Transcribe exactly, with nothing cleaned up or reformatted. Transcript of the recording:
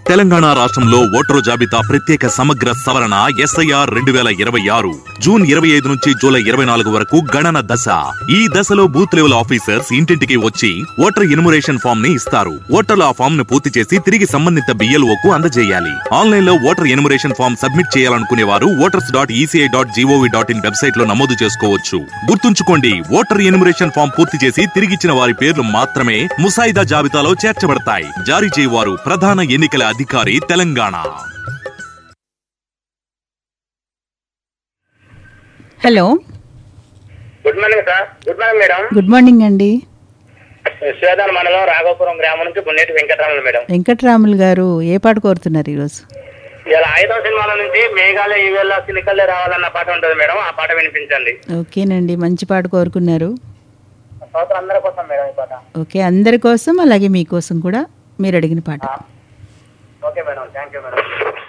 తెలంగాణ రాష్ట్రంలో ఓటరు జాబితా ప్రత్యేక సమగ్ర సవరణ ఎస్ఐఆర్ రెండు వేల ఇరవై ఆరు జూన్ ఇరవై ఐదు నుంచి జూలై ఇరవై నాలుగు వరకు గణన దశ. ఈ దశలో బూత్ లెవెల్ ఆఫీసర్స్ ఇంటింటికి వచ్చి ఓటర్ ఎన్యుమరేషన్ ఫామ్ ని ఇస్తారు. ఓటర్లు ఆ ఫామ్ ను పూర్తి చేసి తిరిగి సంబంధిత బిఎల్ఓ కు అందజేయాలి. ఆన్లైన్ లో ఓటర్ ఎన్యుమరేషన్ ఫామ్ సబ్మిట్ చేయాలనుకునే వారు voters dot ECI dot GOV dot in website లో నమోదు చేసుకోవచ్చు. గుర్తుంచుకోండి, ఓటర్ ఎన్యుమరేషన్ ఫామ్ పూర్తి చేసి తిరిగిచ్చిన వారి పేర్లు మాత్రమే ముసాయిదా జాబితాలో చేర్చబడతాయి. జారీ చేయవారు ప్రధాన ఎన్నికల అధికారి, Telangana. Hello, good morning sir. Good morning madam. Good morning అండి. శ్వేదాల మండలం రాఘవపురం గ్రామం నుంచి పుణ్యటి వెంకటరాములు మేడం. వెంకటరాములు గారు ఏ పాట కోరుతున్నారు ఈరోజు? ఇలా ఐదో సినిమాల నుంచి మేఘాలే ఈ వేళ సినికల్లే రావాలన్న పాట ఉంటుంది మేడం, ఆ పాట వినిపించండి. ఓకేనండి, మంచి పాట కోరుకున్నారు. అందరి కోసం మేడం ఈ పాట. ఓకే, అందరి కోసం అలాగే మీకోసం కూడా మీరు అడిగిన పాట. Okay madam, thank you madam.